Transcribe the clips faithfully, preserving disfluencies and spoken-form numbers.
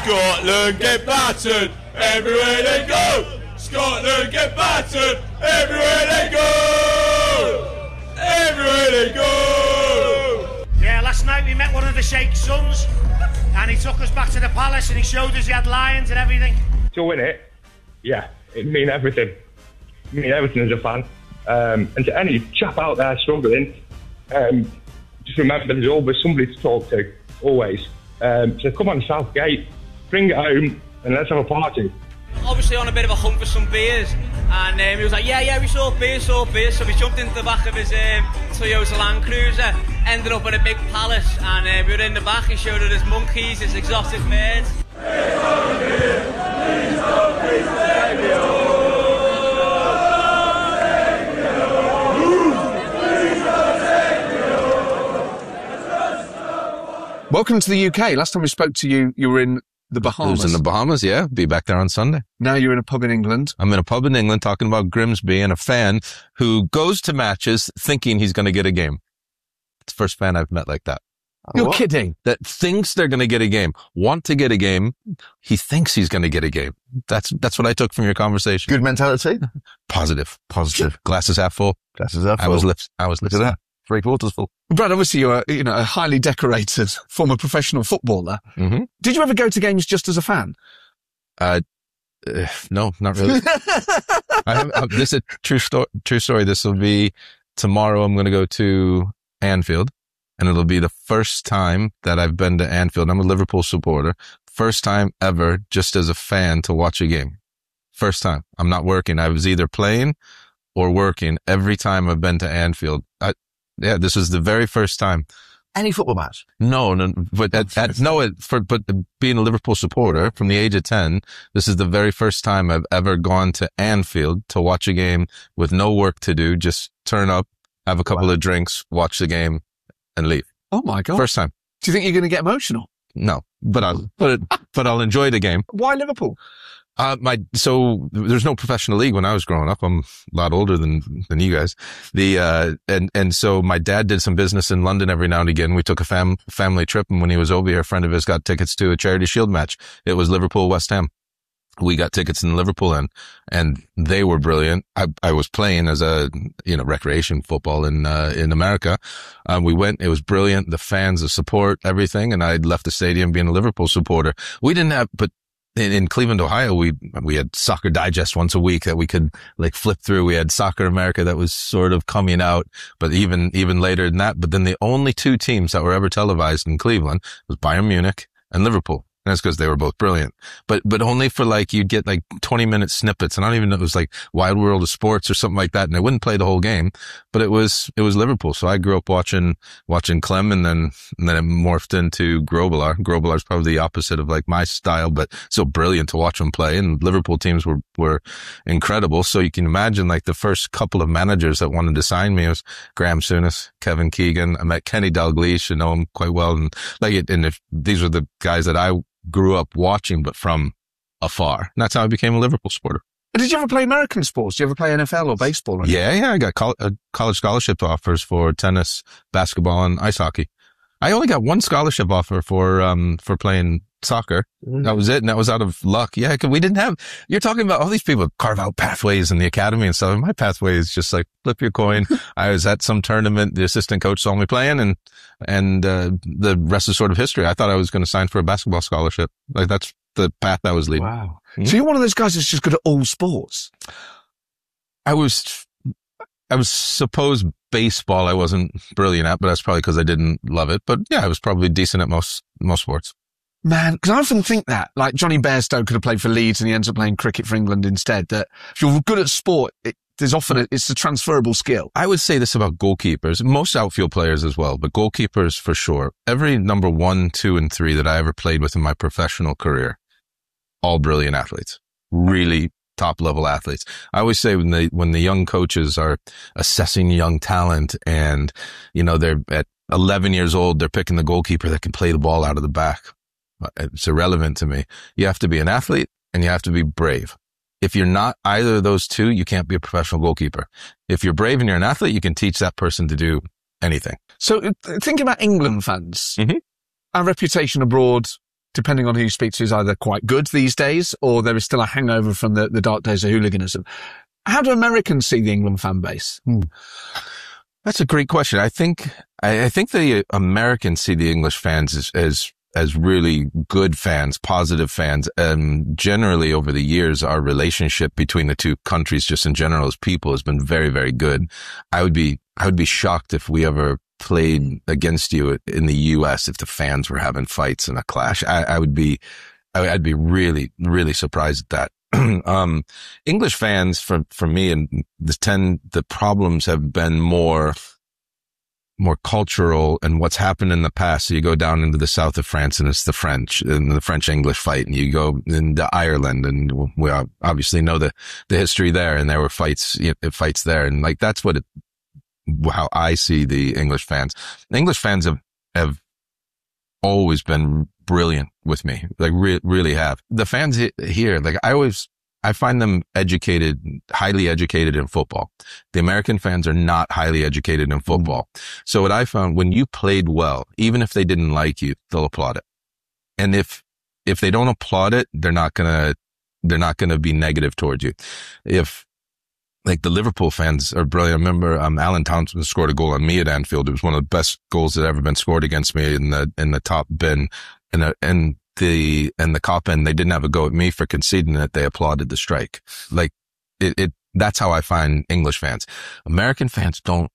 Scotland get battered everywhere they go. Scotland get battered everywhere they go. Everywhere they go. Yeah, last night we met one of the Sheikh's sons, and he took us back to the palace and he showed us he had lions and everything. To win it, yeah, it mean everything. It mean everything as a fan. Um, and to any chap out there struggling, um, just remember there's always somebody to talk to, always. Um, so come on Southgate, bring it home and let's have a party. Obviously on a bit of a hunt for some beers, and um, he was like, yeah, yeah, we saw beers, saw beers, so we jumped into the back of his um, Toyota Land Cruiser, ended up at a big palace, and uh, we were in the back. He showed us his monkeys, his exotic birds. Welcome to the U K. Last time we spoke to you, you were in the Bahamas. I was in the Bahamas, yeah. Be back there on Sunday. Now you're in a pub in England. I'm in a pub in England talking about Grimsby and a fan who goes to matches thinking he's going to get a game. It's the first fan I've met like that. You're what? kidding. That thinks they're going to get a game, want to get a game. He thinks he's going to get a game. That's that's what I took from your conversation. Good mentality. Positive, positive. Glasses half full. Glasses half full. I was lips. I was lips. Look at that. Three quarters full. Brad, obviously you're a, you know, a highly decorated former professional footballer. Mm-hmm. Did you ever go to games just as a fan? Uh, uh no, not really. I have, uh, this is a true story. True story. This will be tomorrow. I'm going to go to Anfield, and it'll be the first time that I've been to Anfield. I'm a Liverpool supporter. First time ever, just as a fan, to watch a game. First time. I'm not working. I was either playing or working every time I've been to Anfield. I, Yeah, this is the very first time. Any football match? No, no, but at, at, no, it, for, but being a Liverpool supporter from the age of ten, this is the very first time I've ever gone to Anfield to watch a game with no work to do. Just turn up, have a couple wow. of drinks, watch the game and leave. Oh my God. First time. Do you think you're going to get emotional? No, but I'll, but, but I'll enjoy the game. Why Liverpool? Uh, my, so there's no professional league when I was growing up. I'm a lot older than, than you guys. The, uh, and, and so my dad did some business in London every now and again. We took a fam, family trip, and when he was over here, a friend of his got tickets to a Charity Shield match. It was Liverpool West Ham. We got tickets in the Liverpool end, and they were brilliant. I, I was playing as a, you know, recreation football in, uh, in America. Um, we went, it was brilliant. The fans, the support, everything. And I'd left the stadium being a Liverpool supporter. We didn't have, but In, in Cleveland, Ohio, we, we had Soccer Digest once a week that we could like flip through. We had Soccer America that was sort of coming out, but even, even later than that. But then the only two teams that were ever televised in Cleveland was Bayern Munich and Liverpool. And that's because they were both brilliant. But, but only for like, you'd get like twenty minute snippets. And I don't even know, it was like Wild World of Sports or something like that. And they wouldn't play the whole game, but it was, it was Liverpool. So I grew up watching, watching Clem, and then, and then it morphed into Grobbelaar. Grobbelaar's probably the opposite of like my style, but so brilliant to watch them play. And Liverpool teams were, were incredible. So you can imagine like the first couple of managers that wanted to sign me was Graham Souness, Kevin Keegan. I met Kenny Dalglish, I know him quite well. And like it, and if these were the guys that I grew up watching, but from afar. And that's how I became a Liverpool supporter. Did you ever play American sports? Did you ever play N F L or baseball? Or yeah, yeah. I got col- uh, college scholarship offers for tennis, basketball, and ice hockey. I only got one scholarship offer for, um, for playing soccer. Mm. That was it. And that was out of luck. Yeah. Cause we didn't have, you're talking about all these people carve out pathways in the academy and stuff. And my pathway is just like flip your coin. I was at some tournament. The assistant coach saw me playing, and, and, uh, the rest is sort of history. I thought I was going to sign for a basketball scholarship. Like that's the path I was leading. Wow. Mm. So you're one of those guys that's just good at all sports. I was, I was supposed baseball I wasn't brilliant at, but that's probably because I didn't love it. But yeah, I was probably decent at most, most sports. Man, because I often think that, like Johnny Bairstow could have played for Leeds and he ends up playing cricket for England instead, that if you're good at sport, it, there's often a, it's a transferable skill. I would say this about goalkeepers, most outfield players as well, but goalkeepers for sure. Every number one, two, and three that I ever played with in my professional career, all brilliant athletes, really top level athletes. I always say when the, when the young coaches are assessing young talent and, you know, they're at eleven years old, they're picking the goalkeeper that can play the ball out of the back. It's irrelevant to me. You have to be an athlete and you have to be brave. If you're not either of those two, you can't be a professional goalkeeper. If you're brave and you're an athlete, you can teach that person to do anything. So thinking about England fans, mm-hmm. our reputation abroad depending on who you speak to, is either quite good these days or there is still a hangover from the, the dark days of hooliganism. How do Americans see the England fan base? Hmm. That's a great question. I think, I, I think the Americans see the English fans as, as, as really good fans, positive fans. And generally over the years, our relationship between the two countries, just in general as people, has been very, very good. I would be, I would be shocked if we ever played against you in the U S if the fans were having fights and a clash. I, I would be, I'd be really, really surprised at that. um, English fans for, for me and the ten, the problems have been more, more cultural and what's happened in the past. So you go down into the south of France and it's the French and the French English fight, and you go into Ireland and we obviously know the, the history there, and there were fights, you know, fights there. And like, that's what it, how I see the English fans. The English fans have, have always been brilliant with me. Like re- really have. The fans here, like I always, I find them educated, highly educated in football. The American fans are not highly educated in football. So what I found, when you played well, even if they didn't like you, they'll applaud it. And if, if they don't applaud it, they're not gonna, they're not gonna be negative towards you. If, like the Liverpool fans are brilliant. I remember, um, Alan Townsend scored a goal on me at Anfield. It was one of the best goals that ever been scored against me in the, in the top bin. And, uh, and the, and the cop end, they didn't have a go at me for conceding it. They applauded the strike. Like it, it, that's how I find English fans. American fans don't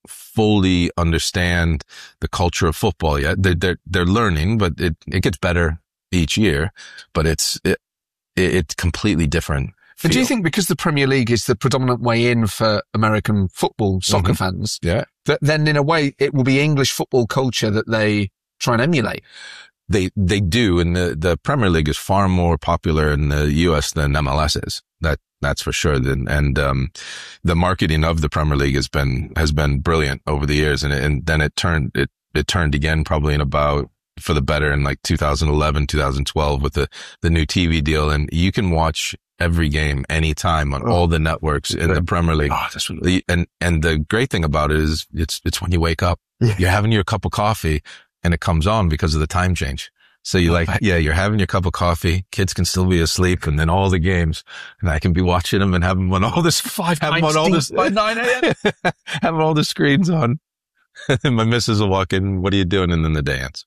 fully understand the culture of football yet. They're, they're, they're learning, but it, it gets better each year, but it's, it, it it's completely different. But do you think because the Premier League is the predominant way in for American football, soccer mm-hmm. fans, yeah, that then in a way it will be English football culture that they try and emulate? They, they do. And the, the Premier League is far more popular in the U S than M L S is. That, that's for sure. And, and, um, the marketing of the Premier League has been, has been brilliant over the years. And, and then it turned, it, it turned again probably in about, for the better in like two thousand eleven, two thousand twelve with the, the new T V deal. And you can watch every game anytime on oh, all the networks in the Premier League. Oh, that's really- and, and the great thing about it is it's, it's when you wake up, yeah. You're having your cup of coffee and it comes on because of the time change. So you like, yeah, you're having your cup of coffee. Kids can still be asleep, and then all the games, and I can be watching them and have them on all this five, have them on all this by nine a.m. having all the screens on. And my missus will walk in. What are you doing? And then the dance.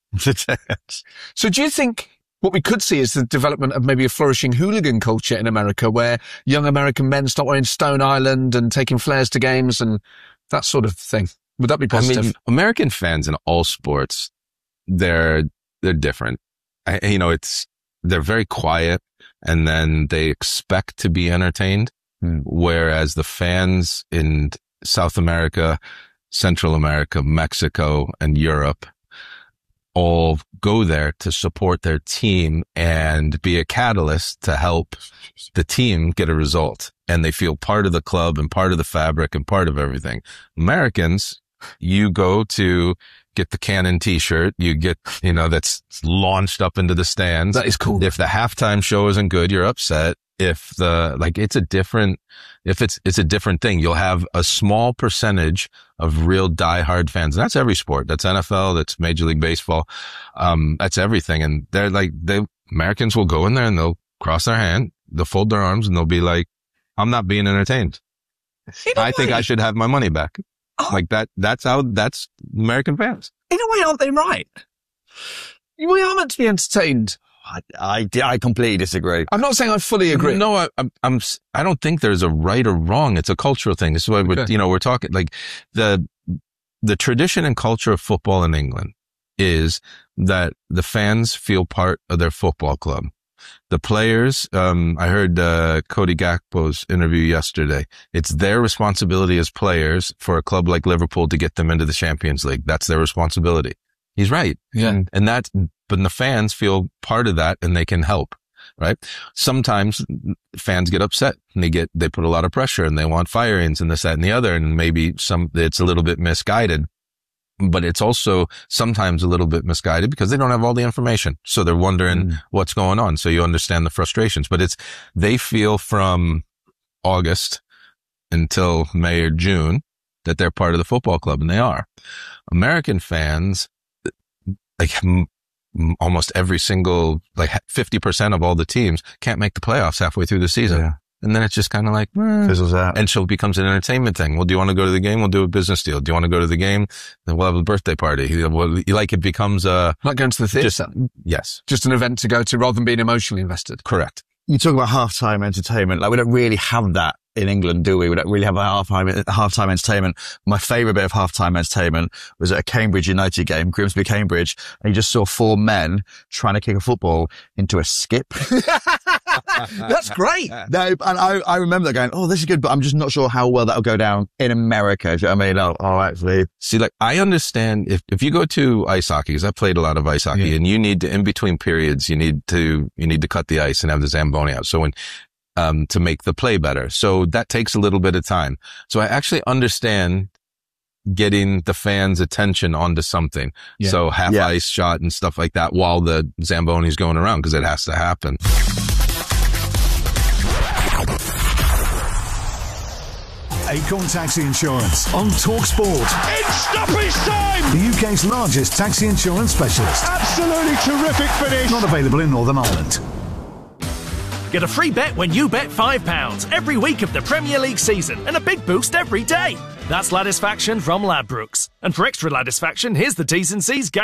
So do you think what we could see is the development of maybe a flourishing hooligan culture in America, where young American men start wearing Stone Island and taking flares to games and that sort of thing? Would that be positive? I mean, American fans in all sports, they're, they're different. I, you know, it's, they're very quiet and then they expect to be entertained. Hmm. Whereas the fans in South America, Central America, Mexico, and Europe all go there to support their team and be a catalyst to help the team get a result. And they feel part of the club and part of the fabric and part of everything. Americans, you go to get the Cannon t-shirt, you get, you know, that's launched up into the stands. That is cool. If the halftime show isn't good, you're upset. If the, like, it's a different, if it's, it's a different thing. You'll have a small percentage of real diehard fans. And that's every sport. That's N F L. That's Major League Baseball. Um, that's everything. And they're like, they, Americans will go in there and they'll cross their hand, they'll fold their arms and they'll be like, I'm not being entertained. I think I should have my money back. Oh. Like that, that's how, that's American fans. In a way, aren't they right? We are meant to be entertained. I, I, I completely disagree. I'm not saying I fully agree. No, I, I'm, I'm, I don't think there's a right or wrong. It's a cultural thing. This is why we're, okay. you know, we're talking like the, the tradition and culture of football in England is that the fans feel part of their football club. The players, um, I heard, uh, Cody Gakpo's interview yesterday. It's their responsibility as players for a club like Liverpool to get them into the Champions League. That's their responsibility. He's right. Yeah. And, and that's, but the fans feel part of that and they can help, right? Sometimes fans get upset and they get, they put a lot of pressure and they want fire-ins and this, that, and the other. And maybe some, it's a little bit misguided, but it's also sometimes a little bit misguided because they don't have all the information. So they're wondering mm. what's going on. So you understand the frustrations, but it's, they feel from August until May or June that they're part of the football club, and they are. American fans, like, m- almost every single, like fifty percent of all the teams can't make the playoffs halfway through the season. Yeah. And then it's just kind of like, eh. Fizzles out. And so it becomes an entertainment thing. Well, do you want to go to the game? We'll do a business deal. Do you want to go to the game? Then we'll have a birthday party. Well, like it becomes a, Like going to the theatre. just, yes, Just an event to go to rather than being emotionally invested. correct. You talk about halftime entertainment. Like, we don't really have that in England, do we? We don't really have a halftime, halftime entertainment. My favourite bit of halftime entertainment was at a Cambridge United game, Grimsby, Cambridge, and you just saw four men trying to kick a football into a skip. That's great. No, and I, I remember that going, oh, this is good, but I'm just not sure how well that'll go down in America. Do you know what I mean? Oh, oh actually. See, like, I understand if, if you go to ice hockey, because I played a lot of ice hockey, Yeah. and you need to, in between periods, you need to, you need to cut the ice and have the Zamboni out. So when, um, to make the play better. So that takes a little bit of time. So I actually understand getting the fans' attention onto something. Yeah. So half Yeah. ice shot and stuff like that while the Zamboni's going around, because it has to happen. Acorn Taxi Insurance on Talk Sport. It's stoppage time! The U K's largest taxi insurance specialist. Absolutely terrific finish! Not available in Northern Ireland. Get a free bet when you bet five pounds every week of the Premier League season and a big boost every day. That's Ladisfaction from Ladbrokes. And for extra Ladisfaction, here's the T's and C's.